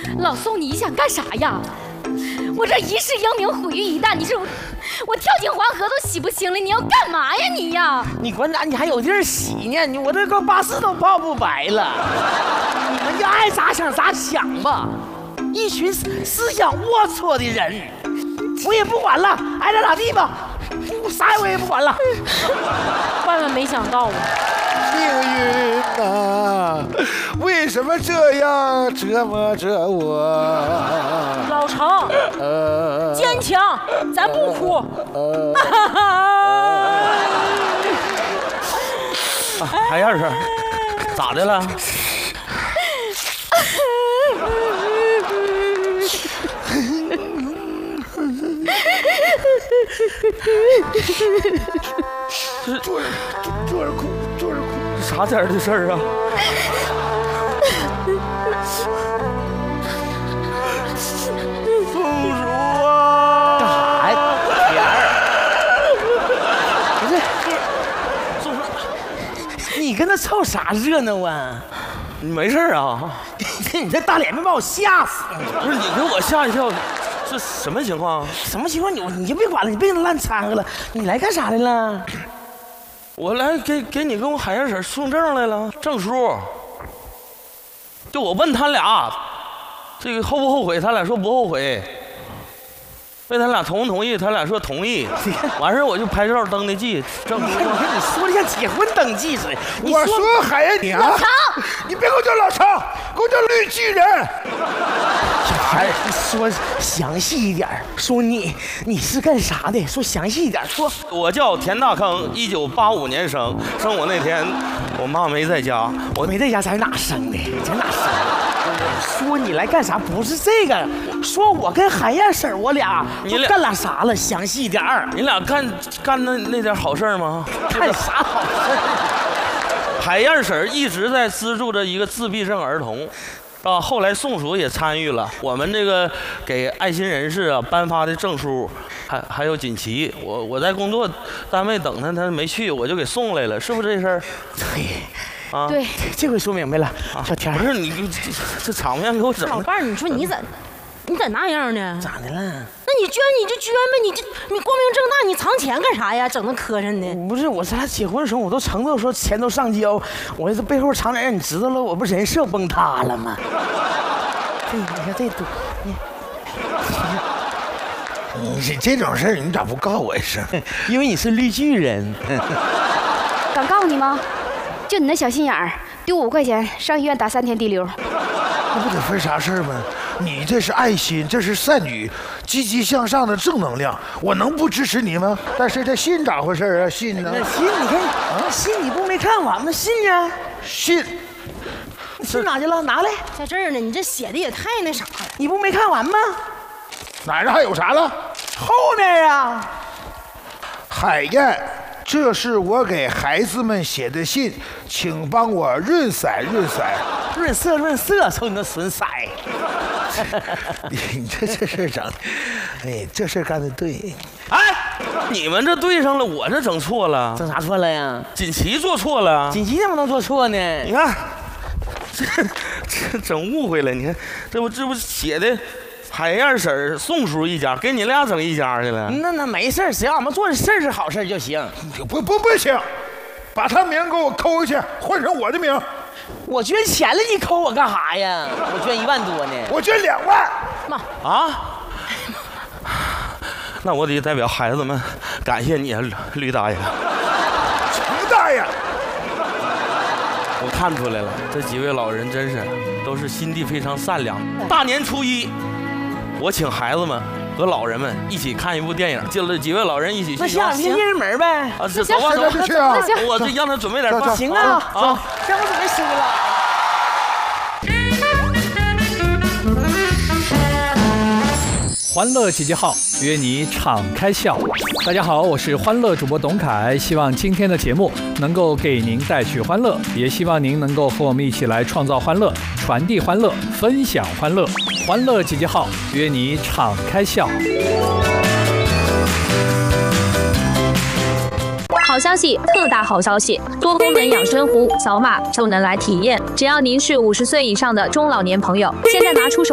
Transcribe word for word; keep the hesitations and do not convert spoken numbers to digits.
老宋，你想干啥呀？我这一世英名毁于一旦，你是我，我跳进黄河都洗不清了，你要干嘛呀你呀？ 你管咋？你还有地儿洗呢？你我这个八字都泡不白了。你们就爱咋想咋想吧，一群思想龌龊的人，我也不管了，爱咋咋地吧，我啥我也不管了。 万万没想到啊！ 命运啊，为什么这样折磨着我？ 老程，呃，坚强，咱不哭。呃啊、海燕婶，咋的了？ 这坐着坐着哭，坐着哭。 啥点儿的事儿啊？ 宋叔啊！ 干啥呀？田儿，不是， 宋叔， 你跟他凑啥热闹啊？ 你没事啊？ 你这大脸没把我吓死！ 不是你给我吓一跳，这什么情况？ 什么情况？你你就别管了，你别烂掺和了。你来干啥来了？ 我来给给你跟我海燕婶送证来了，证书。就我问他俩，这个后不后悔？他俩说不后悔。问他俩同不同意？他俩说同意。完事我就拍照登的记，证书。 你看你说的像结婚登记似的。 我说海燕你啊，你别给我叫老程，给我叫绿巨人。 小孩，你说详细一点，说你你是干啥的？说详细一点，说。 我叫田大坑，一九八五年生，生我那天我妈没在家， 我没在家，在哪生的？在哪生的？说你来干啥？不是这个，说我跟海燕婶我俩你俩干了啥了？详细点儿。 你俩干干那那点好事吗？ 干啥好事？ 海燕婶一直在资助着一个自闭症儿童。啊，后来宋叔也参与了，我们这个给爱心人士啊颁发的证书，还还有锦旗，我我在工作单位等他，他没去，我就给送来了，是不是这事儿？ 对， 啊， 对， 这回说明白了。小田， 不是你这这场面给我整。 老伴儿，你说你咋你咋那样呢？ 咋的了？ 那你捐你就捐呗，你这你光明正大，你藏钱干啥呀？整那磕碜的。 不是，我咱俩结婚的时候，我都承诺说钱都上交，我这背后藏点让你知道了，我不人设崩塌了吗？这你看这多， 你你这种事儿你咋不告我一声？ 因为你是绿巨人。 敢告你吗？就你那小心眼儿，丢五块钱上医院打三天滴溜。 那不得分啥事儿吗？你这是爱心，这是善举，积极向上的正能量，我能不支持你吗？但是这信咋回事啊？信呢？ 信你看啊，信你不没看完吗？信呢？ 信， 信哪去了？拿来， 在这儿呢。你这写的也太那啥了。 你不没看完吗？ 哪儿还有啥了？ 后面啊， 海燕。这是我给孩子们写的信，请帮我润色润色， 润色润色，瞅你那损色。 你这这事整，哎，这事干的对。 哎，你们这对上了，我这整错了。 整啥错了呀？ 锦旗做错了。 锦旗怎么能做错呢？ 你看，这这整误会了。你看，这不这不写的。海燕婶、宋叔一家，给你俩整一家去了。 那那没事，只要俺们做的事儿是好事就行。 不不不行，把他名给我抠去，换成我的名。 我捐钱了，你抠我干啥呀？我捐一万多呢。 我捐两万。 妈啊！那我得代表孩子们感谢你啊，吕大爷。 程大爷。 我看出来了，这几位老人真是都是心地非常善良。大年初一。我请孩子们和老人们一起看一部电影，叫了几位老人一起去。 那下两天进人门呗。 啊，这走吧走吧去啊！ 我这让他准备点饭。 行啊啊，让我准备收了。欢乐集结号约你敞开笑。大家好，我是欢乐主播董凯，希望今天的节目能够给您带去欢乐，也希望您能够和我们一起来创造欢乐，传递欢乐，分享欢乐。欢乐集结号约你敞开笑。 好消息，特大好消息！多功能养生壶扫码就能来体验，只要您是五十岁以上的中老年朋友，现在拿出手